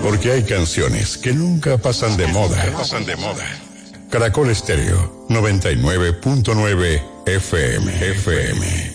Porque hay canciones que nunca pasan de moda. Caracol Estéreo 99.9 FM.